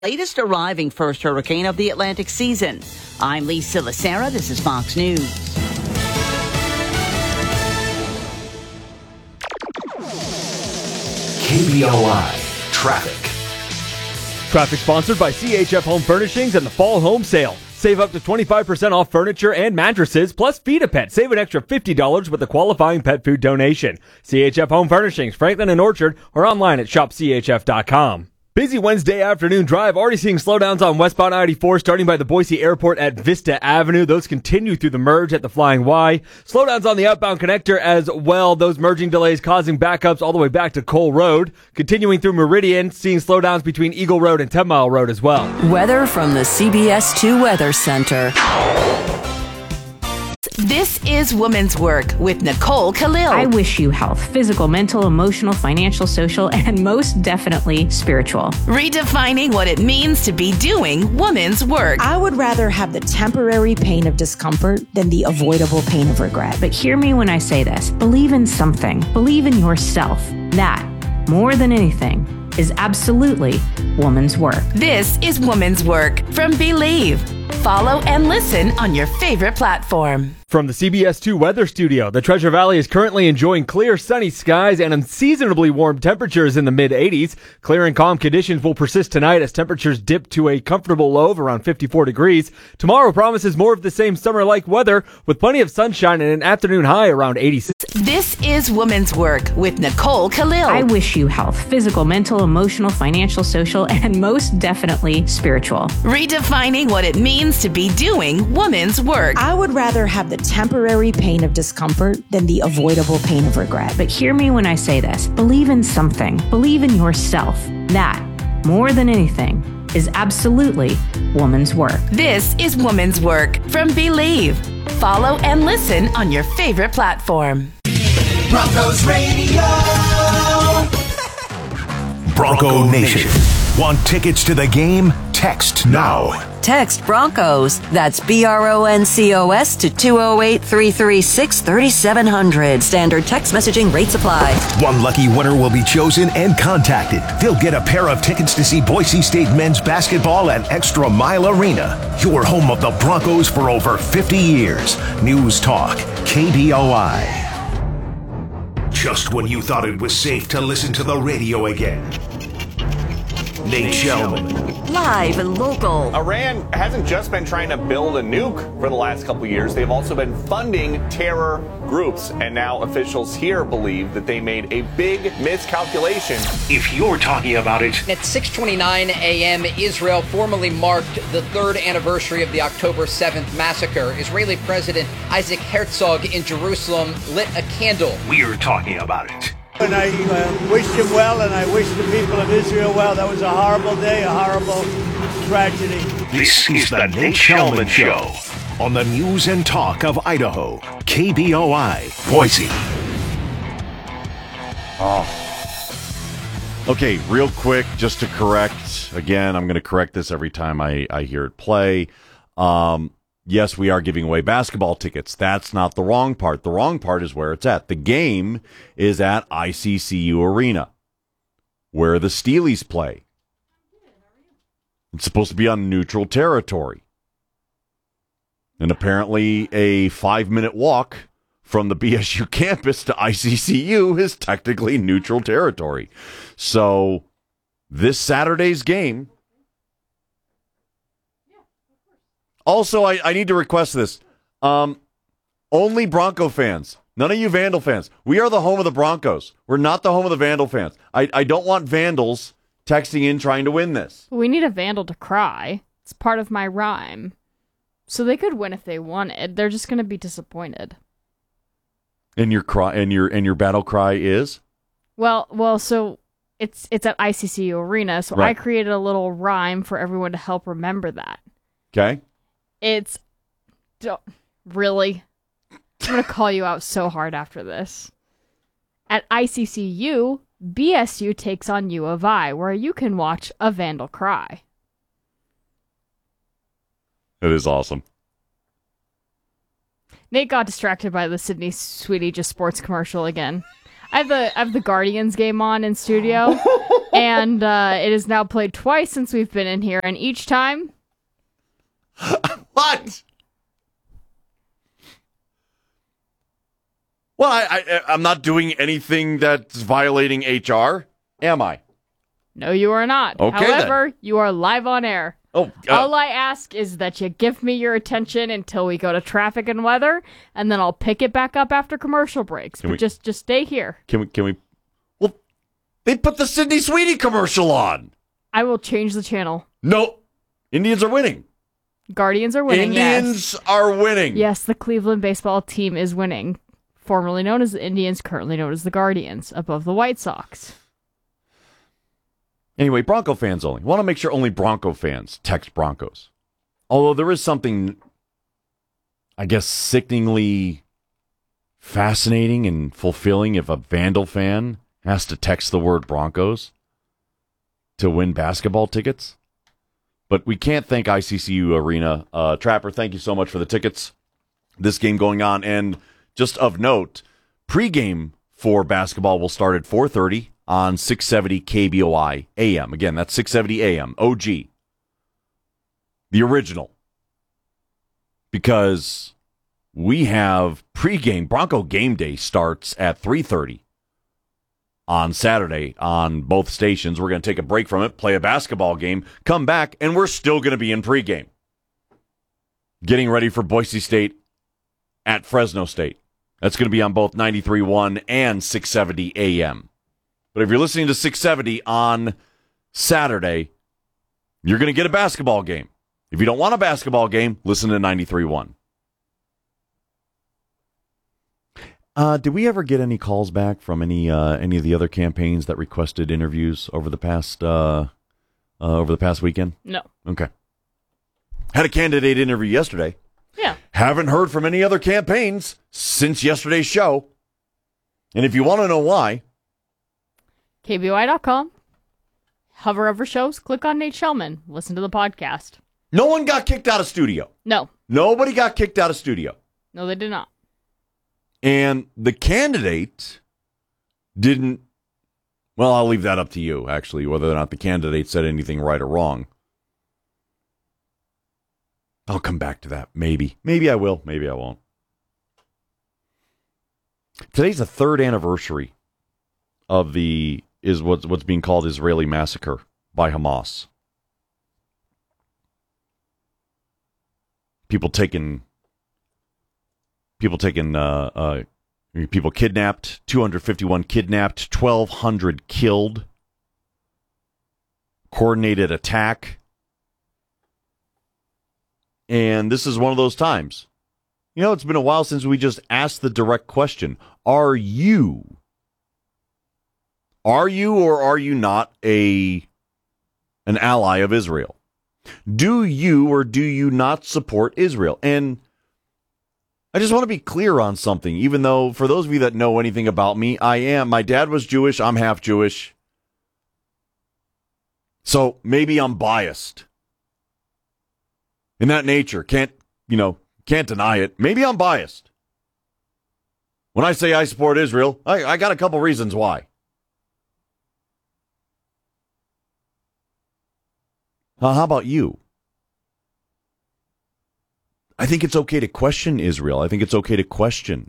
Latest arriving first hurricane of the Atlantic season. I'm Lisa Lacera. This is Fox News. KBOI Traffic. Traffic sponsored by CHF Home Furnishings and the Fall Home Sale. Save up to 25% off furniture and mattresses, plus feed a pet. Save an extra $50 with a qualifying pet food donation. CHF Home Furnishings, Franklin and Orchard, or online at shopchf.com. Busy Wednesday afternoon drive. Already seeing slowdowns on westbound I-84 starting by the Boise Airport at Vista Avenue. Those continue through the merge at the Flying Y. Slowdowns on the outbound connector as well. Those merging delays causing backups all the way back to Cole Road. Continuing through Meridian, seeing slowdowns between Eagle Road and 10 Mile Road as well. Weather from the CBS 2 Weather Center. This is Women's Work with Nicole Khalil. I wish you health, physical, mental, emotional, financial, social, and most definitely spiritual. Redefining what it means to be doing women's work. I would rather have the temporary pain of discomfort than the avoidable pain of regret. But hear me when I say this. Believe in something. Believe in yourself. That, more than anything, is absolutely woman's work. This is Women's Work from Believe. Follow and listen on your favorite platform. From the CBS 2 Weather Studio, the Treasure Valley is currently enjoying clear, sunny skies and unseasonably warm temperatures in the mid-80s. Clear and calm conditions will persist tonight as temperatures dip to a comfortable low of around 54 degrees. Tomorrow promises more of the same summer-like weather with plenty of sunshine and an afternoon high around 86. This is Women's Work with Nicole Khalil. I wish you health, physical, mental, emotional, financial, social, and most definitely spiritual. Redefining what it means to be doing women's work. I would rather have the temporary pain of discomfort than the avoidable pain of regret. But hear me when I say this. Believe in something. Believe in yourself. That, more than anything, is absolutely woman's work. This is Women's Work from Believe. Follow and listen on your favorite platform. Broncos Radio. Bronco Nation. Want tickets to the game? Text now. Text Broncos. That's BRONCOS to 208-336-3700. Standard text messaging rates apply. One lucky winner will be chosen and contacted. They'll get a pair of tickets to see Boise State men's basketball at Extra Mile Arena. Your home of the Broncos for over 50 years. News Talk, KBOI. Just when you thought it was safe to listen to the radio again. Nate Shelman. Live and local. Iran hasn't just been trying to build a nuke for the last couple of years. They've also been funding terror groups. And now officials here believe that they made a big miscalculation. If you're talking about it. At 6:29 a.m., Israel formally marked the third anniversary of the October 7th massacre. Israeli President Isaac Herzog in Jerusalem lit a candle. We're talking about it. And I wish him well, and I wish the people of Israel well. That was a horrible day, a horrible tragedy. This is the Nate Shelman Show on the News and Talk of Idaho, KBOI, Boise. Okay, real quick, just to correct, again, I'm going to correct this every time I hear it play. Yes, we are giving away basketball tickets. That's not the wrong part. The wrong part is where it's at. The game is at ICCU Arena, where the Steelies play. It's supposed to be on neutral territory. And apparently a 5-minute walk from the BSU campus to ICCU is technically neutral territory. So this Saturday's game... Also, I need to request this. Only Bronco fans. None of you Vandal fans. We are the home of the Broncos. We're not the home of the Vandal fans. I don't want Vandals texting in trying to win this. We need a Vandal to cry. It's part of my rhyme. So they could win if they wanted. They're just going to be disappointed. And your cry and your battle cry is? Well, so it's at ICCU Arena, so right. I created a little rhyme for everyone to help remember that. Okay. It's... Really? I'm going to call you out so hard after this. At ICCU, BSU takes on U of I, where you can watch a Vandal cry. It is awesome. Nate got distracted by the Sydney Sweetie Just Sports commercial again. I have the Guardians game on in studio. And it has now played twice since we've been in here, and each time... What? Well, I'm not doing anything that's violating HR, am I? No, you are not. Okay, However, you are live on air. Oh, all I ask is that you give me your attention until we go to traffic and weather, and then I'll pick it back up after commercial breaks. But just stay here. Can we? Well, they put the Sydney Sweeney commercial on. I will change the channel. No, Indians are winning. Guardians are winning. Indians are winning. Yes, the Cleveland baseball team is winning. Formerly known as the Indians, currently known as the Guardians, above the White Sox. Anyway, Bronco fans only. Want to make sure only Bronco fans text Broncos. Although there is something, I guess, sickeningly fascinating and fulfilling if a Vandal fan has to text the word Broncos to win basketball tickets. But we can't thank ICCU Arena. Trapper, thank you so much for the tickets. This game going on. And just of note, pregame for basketball will start at 4:30 on 670 KBOI AM. Again, that's 670 AM. OG. The original. Because we have pregame. Bronco game day starts at 3:30 on Saturday on both stations. We're going to take a break from it, play a basketball game, come back, and we're still going to be in pregame. Getting ready for Boise State at Fresno State. That's going to be on both 93.1 and 670 AM. But if you're listening to 670 on Saturday, you're going to get a basketball game. If you don't want a basketball game, listen to 93.1. Did we ever get any calls back from any of the other campaigns that requested interviews over the past weekend? No. Okay. Had a candidate interview yesterday. Yeah. Haven't heard from any other campaigns since yesterday's show. And if you want to know why, KBOI.com. Hover over shows, click on Nate Shellman, listen to the podcast. No one got kicked out of studio. No. Nobody got kicked out of studio. No, they did not. And the candidate didn't, well, I'll leave that up to you, actually, whether or not the candidate said anything right or wrong. I'll come back to that, maybe. Maybe I will, maybe I won't. Today's the third anniversary of what's being called Israeli massacre by Hamas. People kidnapped, 251 kidnapped, 1,200 killed, coordinated attack. And this is one of those times. You know, it's been a while since we just asked the direct question. Are you or are you not an ally of Israel? Do you or do you not support Israel? And I just want to be clear on something, even though for those of you that know anything about me, my dad was Jewish, I'm half Jewish. So maybe I'm biased. In that nature, can't deny it. Maybe I'm biased. When I say I support Israel, I got a couple reasons why. How about you? I think it's okay to question Israel. I think it's okay to question.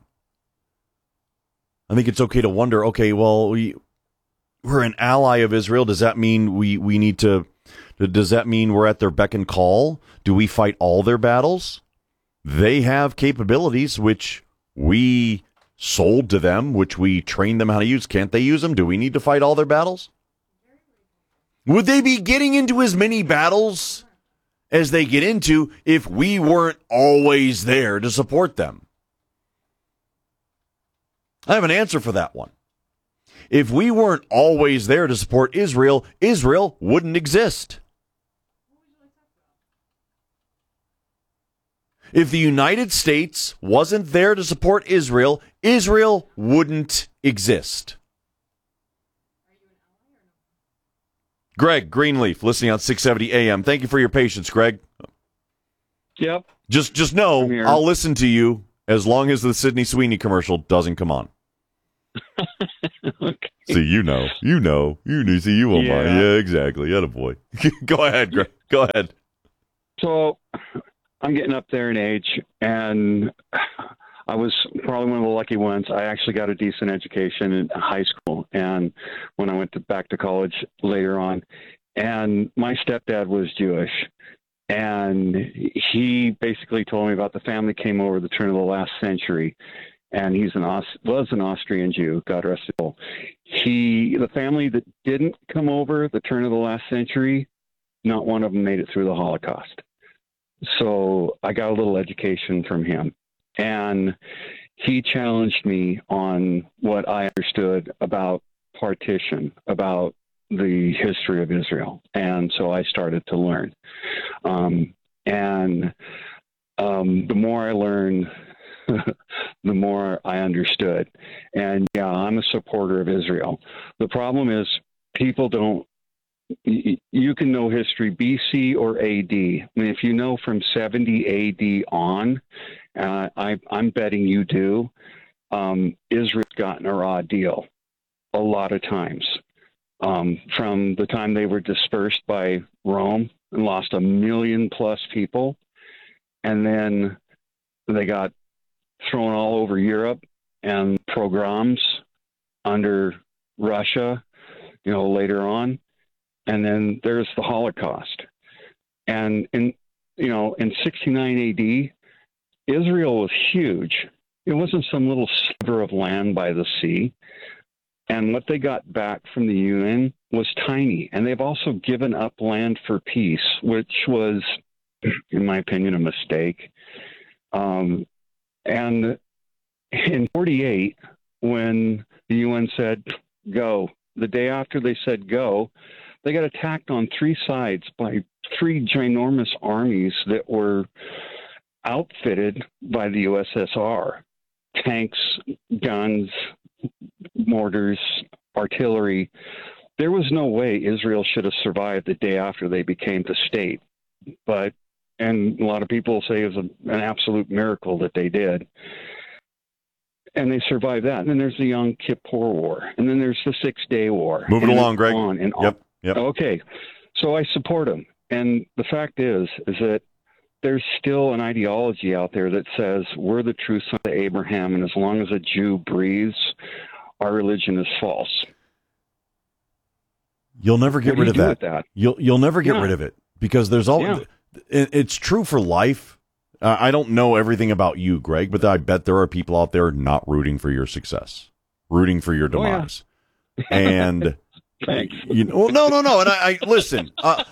I think it's okay to wonder, okay, well, we're an ally of Israel. Does that mean we need to, does that mean we're at their beck and call? Do we fight all their battles? They have capabilities which we sold to them, which we trained them how to use. Can't they use them? Do we need to fight all their battles? Would they be getting into as many battles as they get into if we weren't always there to support them? I have an answer for that one. If we weren't always there to support Israel, Israel wouldn't exist. If the United States wasn't there to support Israel, Israel wouldn't exist. Greg Greenleaf, listening on 670 AM. Thank you for your patience, Greg. Yep. Just know I'll listen to you as long as the Sydney Sweeney commercial doesn't come on. Okay. See, you know. See, you won't mind. Yeah, exactly. Attaboy. Go ahead, Greg. Go ahead. So I'm getting up there in age, and I was probably one of the lucky ones. I actually got a decent education in high school, and when I went back to college later on, and my stepdad was Jewish, and he basically told me about the family came over the turn of the last century, and he's was an Austrian Jew, God rest his soul. The family that didn't come over the turn of the last century, not one of them made it through the Holocaust. So I got a little education from him, and he challenged me on what I understood about partition, about the history of Israel. And so I started to learn. The more I learned, the more I understood. And yeah, I'm a supporter of Israel. The problem is people don't, you can know history BC or AD. I mean, if you know from 70 AD on, I'm betting you do, Israel's gotten a raw deal a lot of times. From the time they were dispersed by Rome and lost 1 million+ people, and then they got thrown all over Europe and pogroms under Russia, later on. And then there's the Holocaust. And in 69 AD, Israel was huge. It wasn't some little sliver of land by the sea. And what they got back from the UN was tiny. And they've also given up land for peace, which was, in my opinion, a mistake. And in 48, when the UN said go, the day after they said go, they got attacked on 3 sides by 3 ginormous armies that were outfitted by the USSR. Tanks, guns, mortars, artillery. There was no way Israel should have survived the day after they became the state. And a lot of people say it was an absolute miracle that they did. And they survived that. And then there's the Yom Kippur War. And then there's the 6-Day War. Moving along, Greg. On and on. Yep. Okay. So I support them. And the fact is that there's still an ideology out there that says we're the true son of Abraham, and as long as a Jew breathes, our religion is false. You'll never get rid of that. You'll never get rid of it, because there's always. It's true for life. I don't know everything about you, Greg, but I bet there are people out there not rooting for your success, rooting for your demise. And thanks. No. And I listen.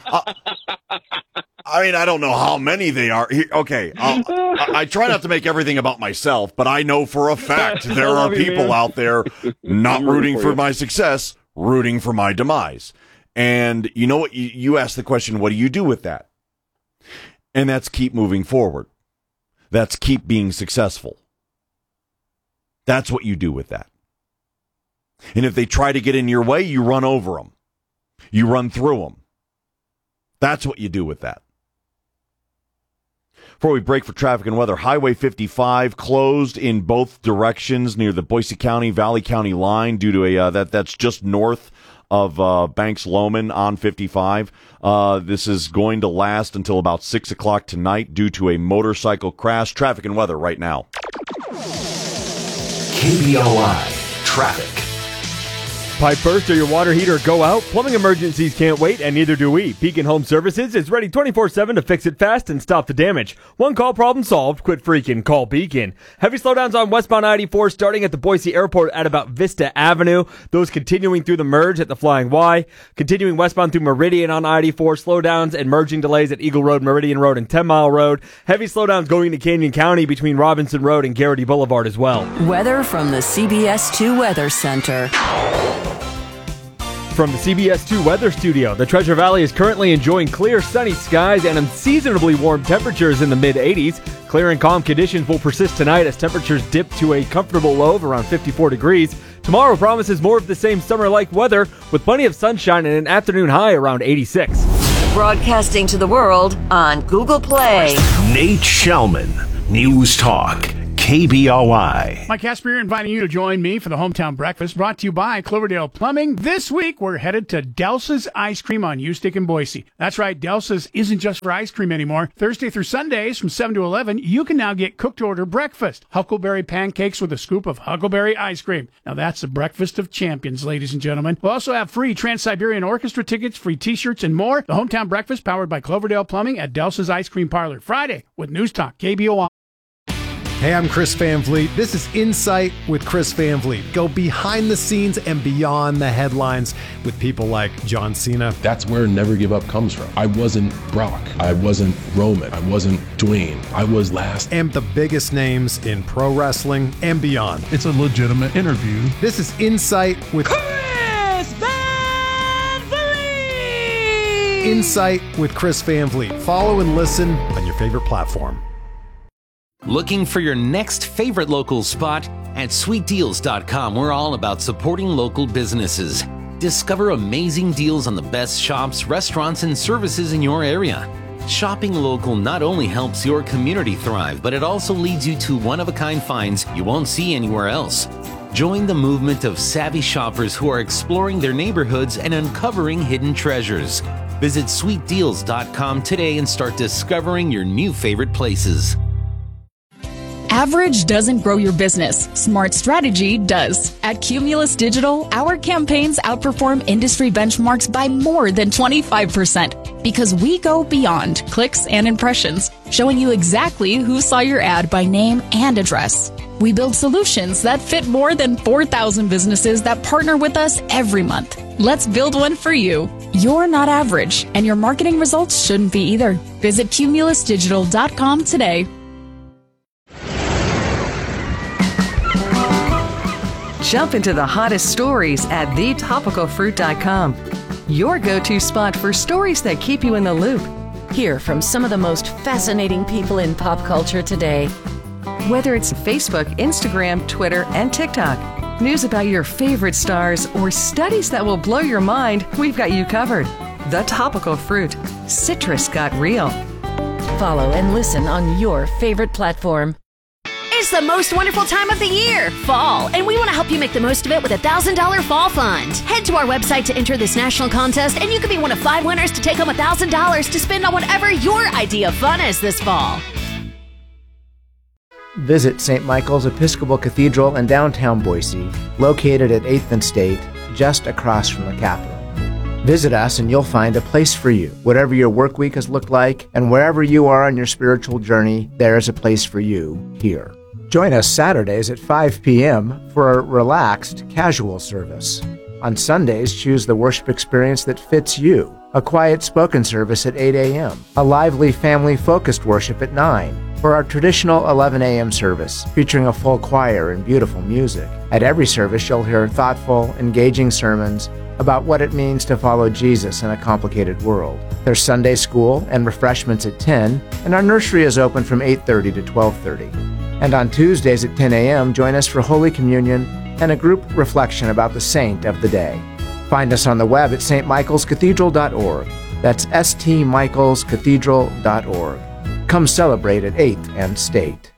I mean, I don't know how many they are. Okay, I try not to make everything about myself, but I know for a fact there are people out there not rooting for my success, rooting for my demise. And you know what? You asked the question, what do you do with that? And that's keep moving forward. That's keep being successful. That's what you do with that. And if they try to get in your way, you run over them. You run through them. That's what you do with that. Before we break for traffic and weather, Highway 55 closed in both directions near the Boise County, Valley County line due to that's just north of Banks Loman on 55. This is going to last until about 6 o'clock tonight due to a motorcycle crash. Traffic and weather right now. KBOI Traffic. Pipe burst or your water heater go out? Plumbing emergencies can't wait, and neither do we. Beacon Home Services is ready 24/7 to fix it fast and stop the damage. One call, problem solved. Quit freaking. Call Beacon. Heavy slowdowns on westbound I-84 starting at the Boise Airport at about Vista Avenue. Those continuing through the merge at the Flying Y. Continuing westbound through Meridian on I-84. Slowdowns and merging delays at Eagle Road, Meridian Road, and 10 Mile Road. Heavy slowdowns going to Canyon County between Robinson Road and Garrity Boulevard as well. Weather from the CBS 2 Weather Center. From the CBS 2 Weather Studio, the Treasure Valley is currently enjoying clear, sunny skies and unseasonably warm temperatures in the mid-80s. Clear and calm conditions will persist tonight as temperatures dip to a comfortable low of around 54 degrees. Tomorrow promises more of the same summer-like weather with plenty of sunshine and an afternoon high around 86. Broadcasting to the world on Google Play. Nate Shelman, News Talk, KBOI. Mike Casper inviting you to join me for the Hometown Breakfast, brought to you by Cloverdale Plumbing. This week, we're headed to Delsa's Ice Cream on Ustick in Boise. That's right, Delsa's isn't just for ice cream anymore. Thursday through Sundays from 7 to 11, you can now get cooked-to-order breakfast. Huckleberry pancakes with a scoop of Huckleberry ice cream. Now, that's the breakfast of champions, ladies and gentlemen. We'll also have free Trans-Siberian Orchestra tickets, free T-shirts, and more. The Hometown Breakfast, powered by Cloverdale Plumbing at Delsa's Ice Cream Parlor. Friday with News Talk, KBOI. Hey, I'm Chris Van Vliet. This is Insight with Chris Van Vliet. Go behind the scenes and beyond the headlines with people like John Cena. That's where Never Give Up comes from. I wasn't Brock. I wasn't Roman. I wasn't Dwayne. I was last. And the biggest names in pro wrestling and beyond. It's a legitimate interview. This is Insight with Chris Van Vliet. Insight with Chris Van Vliet. Follow and listen on your favorite platform. Looking for your next favorite local spot? At sweetdeals.com, we're all about supporting local businesses. Discover amazing deals on the best shops, restaurants, and services in your area. Shopping local not only helps your community thrive, but it also leads you to one-of-a-kind finds you won't see anywhere else. Join the movement of savvy shoppers who are exploring their neighborhoods and uncovering hidden treasures. Visit sweetdeals.com today and start discovering your new favorite places. Average doesn't grow your business. Smart strategy does. At Cumulus Digital, our campaigns outperform industry benchmarks by more than 25% because we go beyond clicks and impressions, showing you exactly who saw your ad by name and address. We build solutions that fit more than 4,000 businesses that partner with us every month. Let's build one for you. You're not average, and your marketing results shouldn't be either. Visit cumulusdigital.com today. Jump into the hottest stories at thetopicalfruit.com. Your go-to spot for stories that keep you in the loop. Hear from some of the most fascinating people in pop culture today. Whether it's Facebook, Instagram, Twitter, and TikTok, news about your favorite stars, or studies that will blow your mind, we've got you covered. The Topical Fruit. Citrus got real. Follow and listen on your favorite platform. It's the most wonderful time of the year, fall, and we want to help you make the most of it with a $1,000 fall fund. Head to our website to enter this national contest, and you could be one of 5 winners to take home $1,000 to spend on whatever your idea of fun is this fall. Visit St. Michael's Episcopal Cathedral in downtown Boise, located at 8th and State, just across from the Capitol. Visit us and you'll find a place for you. Whatever your work week has looked like, and wherever you are on your spiritual journey, there is a place for you here. Join us Saturdays at 5 p.m. for a relaxed, casual service. On Sundays, choose the worship experience that fits you. A quiet spoken service at 8 a.m. A lively, family-focused worship at 9. For our traditional 11 a.m. service, featuring a full choir and beautiful music. At every service, you'll hear thoughtful, engaging sermons about what it means to follow Jesus in a complicated world. There's Sunday school and refreshments at 10, and our nursery is open from 8:30 to 12:30. And on Tuesdays at 10 a.m., join us for Holy Communion and a group reflection about the saint of the day. Find us on the web at stmichaelscathedral.org. That's stmichaelscathedral.org. Come celebrate at 8th and State.